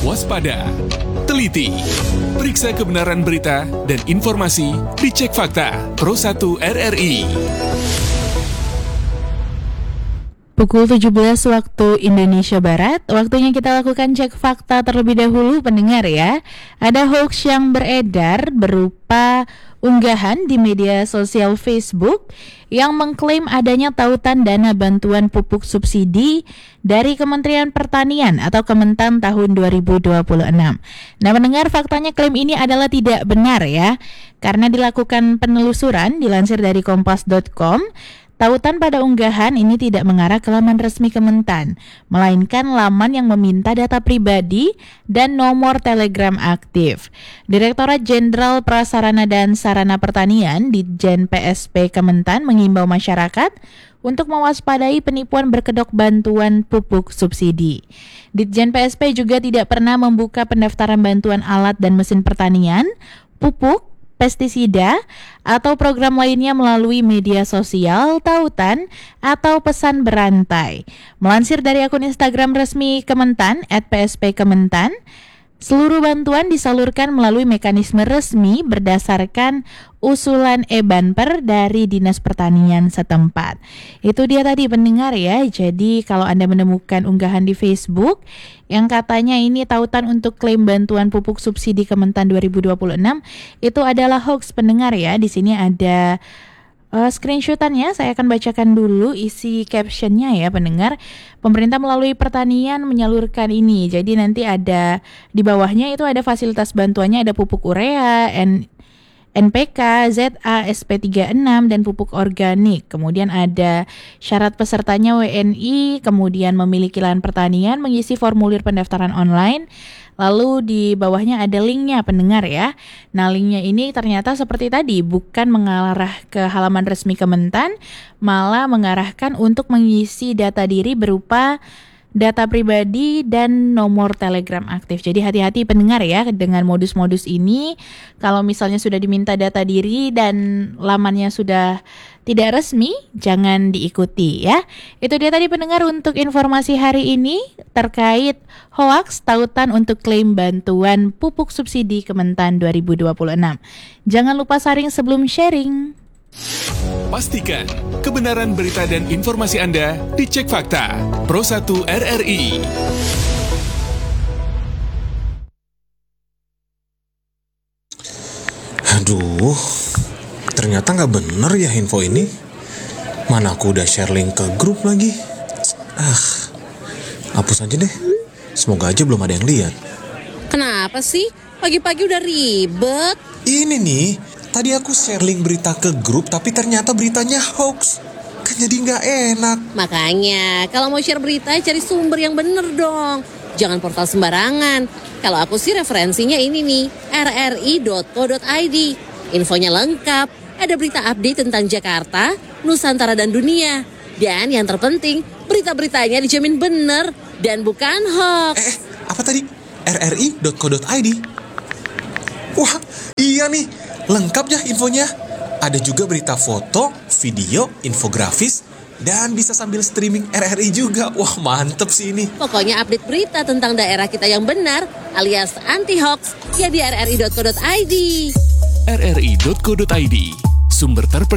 waspada, teliti, periksa kebenaran berita dan informasi di Cek Fakta Pro 1 RRI. Pukul 17 waktu Indonesia Barat, waktunya kita lakukan cek fakta terlebih dahulu pendengar ya. Ada hoax yang beredar berupa unggahan di media sosial Facebook yang mengklaim adanya tautan dana bantuan pupuk subsidi dari Kementerian Pertanian atau Kementan tahun 2026. Nah pendengar, faktanya klaim ini adalah tidak benar ya, karena dilakukan penelusuran dilansir dari kompas.com. Tautan pada unggahan ini tidak mengarah ke laman resmi Kementan, melainkan laman yang meminta data pribadi dan nomor telegram aktif. Direktorat Jenderal Prasarana dan Sarana Pertanian Ditjen PSP Kementan mengimbau masyarakat untuk mewaspadai penipuan berkedok bantuan pupuk subsidi. Ditjen PSP juga tidak pernah membuka pendaftaran bantuan alat dan mesin pertanian, pupuk, pestisida, atau program lainnya melalui media sosial, tautan, atau pesan berantai. Melansir dari akun Instagram resmi Kementan @pspkementan, seluruh bantuan disalurkan melalui mekanisme resmi berdasarkan usulan e-banper dari Dinas Pertanian setempat. Itu dia tadi pendengar ya. Jadi kalau Anda menemukan unggahan di Facebook yang katanya ini tautan untuk klaim bantuan pupuk subsidi Kementan 2026, itu adalah hoax pendengar ya. Di sini ada screenshotannya, saya akan bacakan dulu isi captionnya ya pendengar. Pemerintah melalui pertanian menyalurkan ini. Jadi nanti ada di bawahnya itu ada fasilitas bantuannya, ada pupuk urea, NPK, ZA, SP36, dan pupuk organik. Kemudian ada syarat pesertanya WNI, kemudian memiliki lahan pertanian, mengisi formulir pendaftaran online. Lalu di bawahnya ada linknya pendengar ya. Nah linknya ini ternyata seperti tadi, bukan mengarah ke halaman resmi Kementan, malah mengarahkan untuk mengisi data diri berupa data pribadi dan nomor telegram aktif. Jadi hati-hati pendengar ya dengan modus-modus ini. Kalau misalnya sudah diminta data diri dan lamannya sudah tidak resmi, jangan diikuti ya. Itu dia tadi pendengar untuk informasi hari ini terkait hoaks tautan untuk klaim bantuan pupuk subsidi Kementan 2026. Jangan lupa saring sebelum sharing. Pastikan kebenaran berita dan informasi Anda di Cek Fakta Pro 1 RRI. Aduh, ternyata nggak bener ya info ini. Mana aku udah share link ke grup lagi. Hapus aja deh. Semoga aja belum ada yang lihat. Kenapa sih? Pagi-pagi udah ribet. Ini nih, tadi aku share link berita ke grup, tapi ternyata beritanya hoax. Kan jadi nggak enak. Makanya, kalau mau share berita, cari sumber yang bener dong. Jangan portal sembarangan. Kalau aku sih referensinya ini nih, rri.co.id. Infonya lengkap, ada berita update tentang Jakarta, Nusantara, dan dunia. Dan yang terpenting, berita-beritanya dijamin bener dan bukan hoax. Apa tadi? rri.co.id? Wah, iya nih. Lengkap ya infonya. Ada juga berita foto, video, infografis, dan bisa sambil streaming RRI juga. Wah, mantep sih ini. Pokoknya update berita tentang daerah kita yang benar alias anti-hoax ya di rri.co.id. rri.co.id, sumber terpercaya.